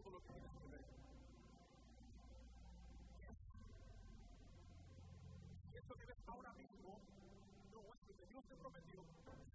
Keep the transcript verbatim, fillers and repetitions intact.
todo lo que tienes que ver. Y eso que ves ahora mismo no es lo que Dios te prometió.